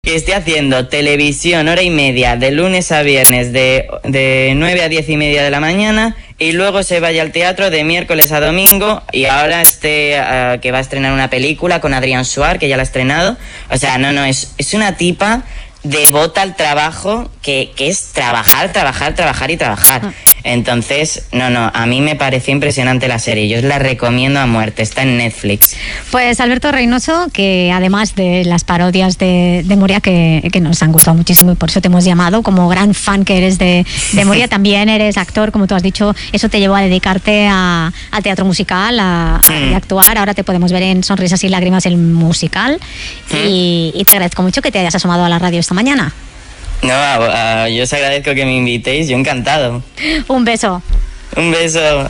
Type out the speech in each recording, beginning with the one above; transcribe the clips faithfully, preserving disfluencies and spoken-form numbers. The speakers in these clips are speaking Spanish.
Que esté haciendo televisión hora y media de lunes a viernes de, de nueve a diez y media de la mañana y luego se vaya al teatro de miércoles a domingo y ahora esté uh, que va a estrenar una película con Adrián Suar, que ya la ha estrenado. O sea, no, no, es, es una tipa devota al trabajo que, que es trabajar, trabajar, trabajar y trabajar. Entonces, no, no, a mí me pareció impresionante la serie. Yo os la recomiendo a muerte, está en Netflix. Pues Alberto Reynoso, que además de las parodias de, de Moria, que, que nos han gustado muchísimo y por eso te hemos llamado, como gran fan que eres de, de Moria, también eres actor, como tú has dicho, eso te llevó a dedicarte a, al teatro musical, a, a, a actuar. Ahora te podemos ver en Sonrisas y Lágrimas, el musical. Y, y te agradezco mucho que te hayas asomado a la radio esta mañana. No, uh, yo os agradezco que me invitéis, yo encantado. Un beso. Un beso.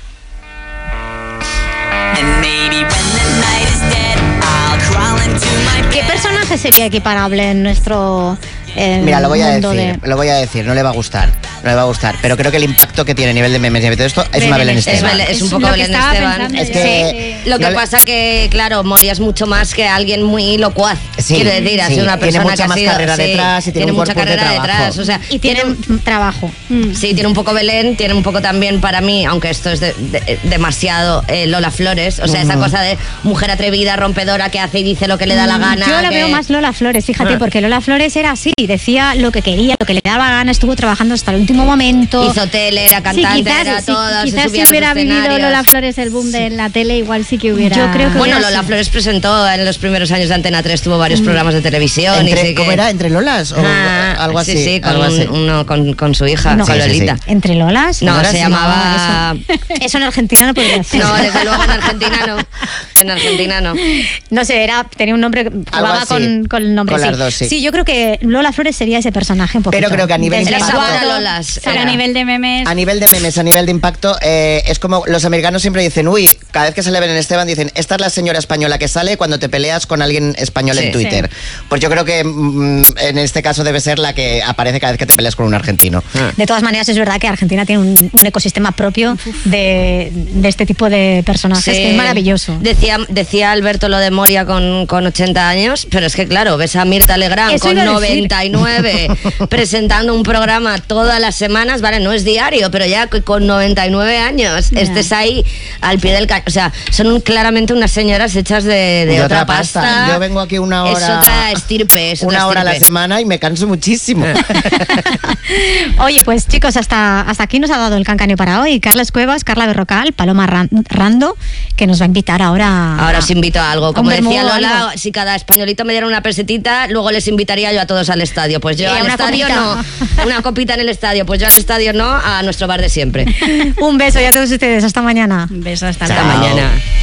¿Qué personaje sería equiparable en nuestro eh, Mira, lo voy a mundo decir, de... lo voy a decir, no le va a gustar, no le va a gustar, pero creo que el impacto que tiene a nivel de memes y de todo esto es una Belén Esteban. Es, es un poco Belén Esteban. Es que sí. Lo que no pasa que, claro, Moria es mucho más que alguien muy locuaz. Sí, quiero decir, ha sí. sido una persona tiene mucha que ha más sido, carrera sí, detrás y tiene, tiene un mucha corpus de carrera trabajo. detrás. O sea, y tiene, tiene un trabajo. Sí, tiene un poco Belén, tiene un poco también para mí, aunque esto es de, de, demasiado eh, Lola Flores. O sea, uh-huh. esa cosa de mujer atrevida, rompedora, que hace y dice lo que le da la gana. Yo la que... veo más Lola Flores, fíjate, ah. porque Lola Flores era así, decía lo que quería, lo que le daba gana, estuvo trabajando hasta el último momento. Hizo tele, era cantante, sí, quizás, era sí, toda, quizás se subía si hubiera a los vivido escenarios. Lola Flores el boom de la tele, igual sí que hubiera... Yo creo que bueno, hubiera Lola sido. Flores presentó en los primeros años de Antena tres, tuvo varios mm. programas de televisión. Entre, y sí ¿Cómo que... era? ¿Entre Lolas? O ah, algo así. Sí, sí, con, algo así. Uno, con, con su hija, no, con sí, Lolita. Sí, sí. ¿Entre Lolas? No, Lolas, se llamaba... No, eso, eso en Argentina no podría ser. No, desde luego en Argentina no. En Argentina no. No sé, era, tenía un nombre, jugaba con, con el nombre. Con sí. las dos, sí. Sí, yo creo que Lola Flores sería ese personaje un poquito. Pero creo que a nivel de impacto... Lolas, pero a nivel de memes... A nivel de memes, a nivel de impacto, eh, es como los americanos siempre dicen, uy, cada vez que sale Belén Esteban dicen, esta es la señora española que sale cuando te peleas con alguien español sí, en Twitter. Sí. Pues yo creo que mm, en este caso debe ser la que aparece cada vez que te peleas con un argentino. Ah. De todas maneras, es verdad que Argentina tiene un, un ecosistema propio de, de este tipo de personajes, sí. que es maravilloso. Decía, decía Alberto lo de Moria con, con ochenta años, pero es que claro, ves a Mirta Legrand Eso con noventa y nueve presentando un programa todas las semanas, vale, no es diario, pero ya con noventa y nueve años yeah. estés ahí al pie del cañón. O sea, son un, claramente unas señoras hechas de, de, de otra, otra pasta. pasta. Yo vengo aquí una hora... Es otra estirpe. Es una otra hora estirpe. a la semana y me canso muchísimo. Oye, pues chicos, hasta, hasta aquí nos ha dado el cancaneo para hoy. Carles Cuevas, Carla Berrocal, Paloma Rando, que nos va a invitar ahora... Ahora os invito a algo. Como a decía Lola, algo. si cada españolito me diera una pesetita, luego les invitaría yo a todos al estadio. Pues yo eh, al estadio copita. no. Una copita en el estadio. Pues yo al estadio no, a nuestro bar de siempre. Un beso y a todos ustedes. Hasta mañana. Un beso, hasta, hasta mañana.